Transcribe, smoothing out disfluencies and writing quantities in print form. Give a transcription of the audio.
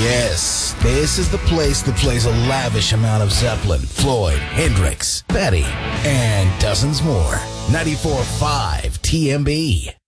Yes, this is the place that plays a lavish amount of Zeppelin, Floyd, Hendrix, Betty, and dozens more. 94.5 TMB.